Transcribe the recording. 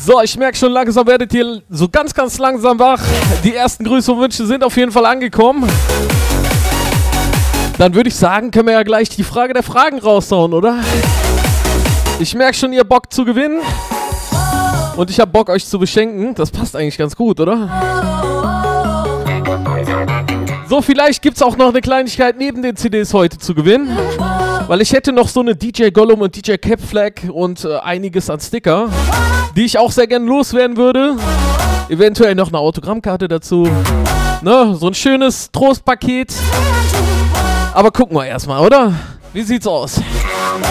So, ich merke schon, langsam werdet ihr so ganz, ganz langsam wach. Die ersten Grüße und Wünsche sind auf jeden Fall angekommen. Dann würde ich sagen, können wir ja gleich die Frage der Fragen raushauen, oder? Ich merke schon, ihr Bock zu gewinnen. Und ich habe Bock, euch zu beschenken. Das passt eigentlich ganz gut, oder? So, vielleicht gibt es auch noch eine Kleinigkeit neben den CDs heute zu gewinnen. Weil ich hätte noch so eine DJ Gollum und DJ Cap Flag und einiges an Sticker, die ich auch sehr gerne loswerden würde. Eventuell noch eine Autogrammkarte dazu. Ne, so ein schönes Trostpaket. Aber gucken wir erstmal, oder? Wie sieht's aus?